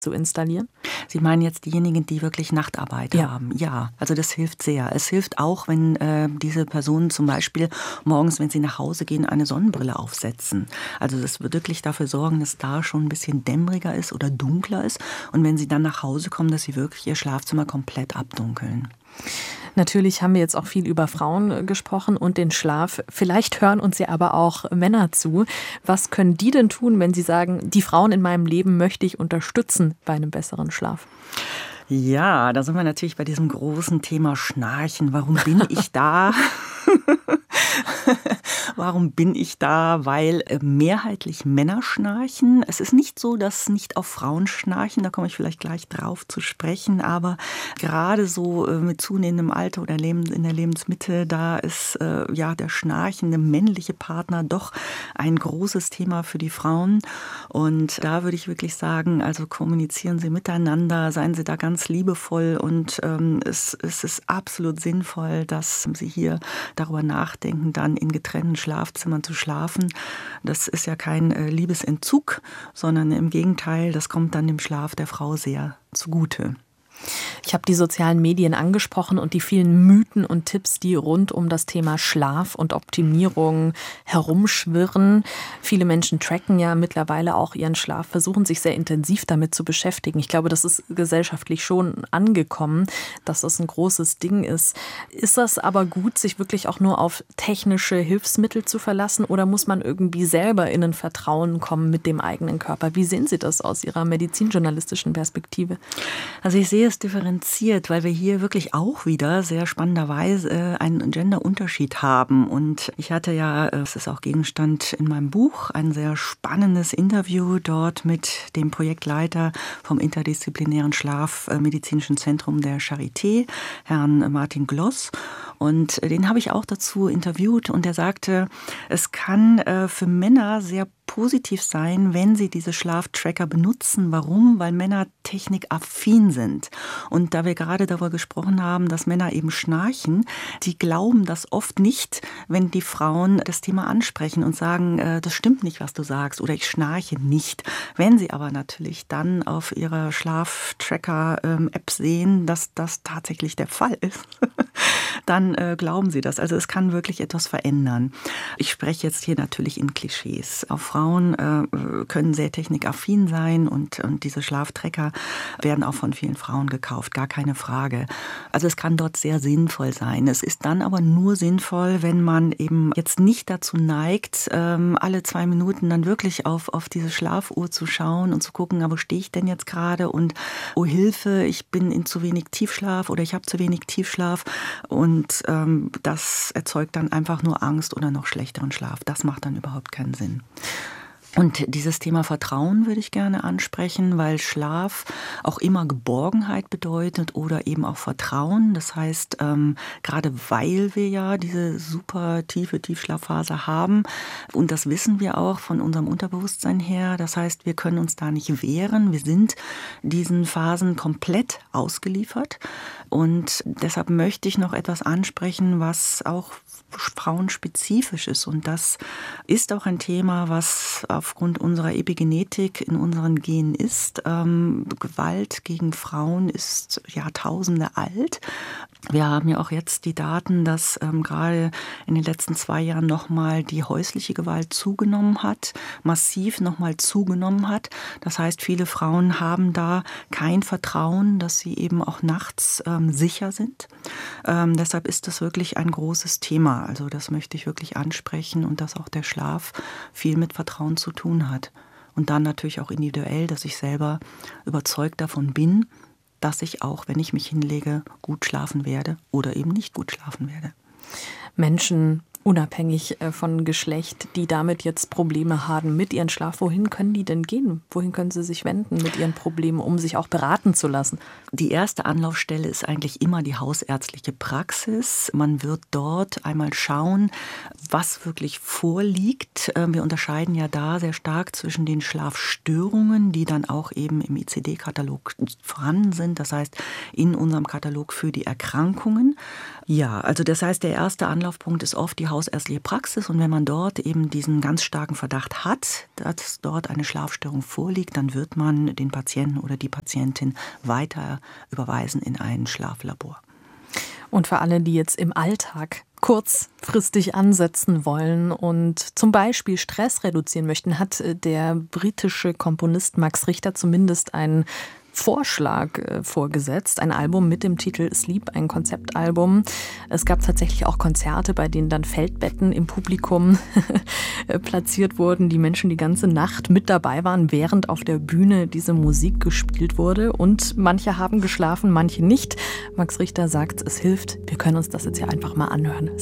zu installieren? Sie meinen jetzt diejenigen, die wirklich Nachtarbeit haben? Ja, also das hilft sehr. Es hilft auch, wenn diese Personen zum Beispiel morgens, wenn sie nach Hause gehen, eine Sonnenbrille aufsetzen. Also das wird wirklich dafür sorgen, dass da schon ein bisschen dämmeriger ist oder dunkler ist. Und wenn sie dann nach Hause kommen, dass sie wirklich ihr Schlafzimmer komplett abdunkeln. Natürlich haben wir jetzt auch viel über Frauen gesprochen und den Schlaf. Vielleicht hören uns ja aber auch Männer zu. Was können die denn tun, wenn sie sagen, die Frauen in meinem Leben möchte ich unterstützen bei einem besseren Schlaf? Ja, da sind wir natürlich bei diesem großen Thema Schnarchen. Warum bin ich da? Warum bin ich da? Weil mehrheitlich Männer schnarchen. Es ist nicht so, dass nicht auch Frauen schnarchen. Da komme ich vielleicht gleich drauf zu sprechen. Aber gerade so mit zunehmendem Alter oder in der Lebensmitte, da ist der schnarchende männliche Partner doch ein großes Thema für die Frauen. Und da würde ich wirklich sagen, also kommunizieren Sie miteinander, seien Sie da ganz liebevoll. Und es ist absolut sinnvoll, dass Sie hier darüber nachdenken, dann in getrennten Schlafzimmern zu schlafen. Das ist ja kein Liebesentzug, sondern im Gegenteil, das kommt dann dem Schlaf der Frau sehr zugute. Ich habe die sozialen Medien angesprochen und die vielen Mythen und Tipps, die rund um das Thema Schlaf und Optimierung herumschwirren. Viele Menschen tracken ja mittlerweile auch ihren Schlaf, versuchen sich sehr intensiv damit zu beschäftigen. Ich glaube, das ist gesellschaftlich schon angekommen, dass das ein großes Ding ist. Ist das aber gut, sich wirklich auch nur auf technische Hilfsmittel zu verlassen oder muss man irgendwie selber in ein Vertrauen kommen mit dem eigenen Körper? Wie sehen Sie das aus Ihrer medizinjournalistischen Perspektive? Also ich sehe es differenziert, weil wir hier wirklich auch wieder sehr spannenderweise einen Genderunterschied haben. Und ich hatte ja, es ist auch Gegenstand in meinem Buch, ein sehr spannendes Interview dort mit dem Projektleiter vom interdisziplinären Schlafmedizinischen Zentrum der Charité, Herrn Martin Gloss. Und den habe ich auch dazu interviewt und er sagte, es kann für Männer sehr positiv sein, wenn sie diese Schlaftracker benutzen. Warum? Weil Männer technikaffin sind. Und da wir gerade darüber gesprochen haben, dass Männer eben schnarchen, die glauben das oft nicht, wenn die Frauen das Thema ansprechen und sagen, das stimmt nicht, was du sagst oder ich schnarche nicht. Wenn sie aber natürlich dann auf ihrer Schlaftracker-App sehen, dass das tatsächlich der Fall ist, dann glauben sie das. Also es kann wirklich etwas verändern. Ich spreche jetzt hier natürlich in Klischees. Auch Frauen können sehr technikaffin sein und diese Schlaftracker werden auch von vielen Frauen gekauft, gar keine Frage. Also es kann dort sehr sinnvoll sein. Es ist dann aber nur sinnvoll, wenn man eben jetzt nicht dazu neigt, alle 2 Minuten dann wirklich auf diese Schlafuhr zu schauen und zu gucken, wo stehe ich denn jetzt gerade und oh Hilfe, ich bin in zu wenig Tiefschlaf oder ich habe zu wenig Tiefschlaf und das erzeugt dann einfach nur Angst oder noch schlechteren Schlaf. Das macht dann überhaupt keinen Sinn. Und dieses Thema Vertrauen würde ich gerne ansprechen, weil Schlaf auch immer Geborgenheit bedeutet oder eben auch Vertrauen. Das heißt, gerade weil wir ja diese super tiefe Tiefschlafphase haben und das wissen wir auch von unserem Unterbewusstsein her. Das heißt, wir können uns da nicht wehren. Wir sind diesen Phasen komplett ausgeliefert. Und deshalb möchte ich noch etwas ansprechen, was auch frauenspezifisch ist. Und das ist auch ein Thema, was aufgrund unserer Epigenetik in unseren Genen ist. Gewalt gegen Frauen ist Jahrtausende alt. Wir haben ja auch jetzt die Daten, dass gerade in den letzten 2 Jahren nochmal die häusliche Gewalt zugenommen hat, massiv nochmal zugenommen hat. Das heißt, viele Frauen haben da kein Vertrauen, dass sie eben auch nachts sicher sind. Deshalb ist das wirklich ein großes Thema. Also das möchte ich wirklich ansprechen und dass auch der Schlaf viel mit Vertrauen zu tun hat. Und dann natürlich auch individuell, dass ich selber überzeugt davon bin, dass ich auch, wenn ich mich hinlege, gut schlafen werde oder eben nicht gut schlafen werde. Menschen unabhängig von Geschlecht, die damit jetzt Probleme haben mit ihrem Schlaf, wohin können die denn gehen? Wohin können sie sich wenden mit ihren Problemen, um sich auch beraten zu lassen? Die erste Anlaufstelle ist eigentlich immer die hausärztliche Praxis. Man wird dort einmal schauen, was wirklich vorliegt. Wir unterscheiden ja da sehr stark zwischen den Schlafstörungen, die dann auch eben im ICD-Katalog vorhanden sind. Das heißt, in unserem Katalog für die Erkrankungen. Ja, also das heißt, der erste Anlaufpunkt ist oft die hausärztliche Praxis und wenn man dort eben diesen ganz starken Verdacht hat, dass dort eine Schlafstörung vorliegt, dann wird man den Patienten oder die Patientin weiter überweisen in ein Schlaflabor. Und für alle, die jetzt im Alltag kurzfristig ansetzen wollen und zum Beispiel Stress reduzieren möchten, hat der britische Komponist Max Richter zumindest einen Vorschlag vorgesetzt. Ein Album mit dem Titel Sleep, ein Konzeptalbum. Es gab tatsächlich auch Konzerte, bei denen dann Feldbetten im Publikum platziert wurden, die Menschen die ganze Nacht mit dabei waren, während auf der Bühne diese Musik gespielt wurde. Und manche haben geschlafen, manche nicht. Max Richter sagt, es hilft. Wir können uns das jetzt ja einfach mal anhören.